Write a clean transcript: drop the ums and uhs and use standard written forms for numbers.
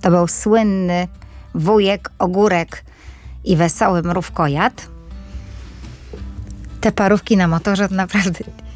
To był słynny wujek Ogórek i wesoły mrówkojad. Te parówki na motorze to naprawdę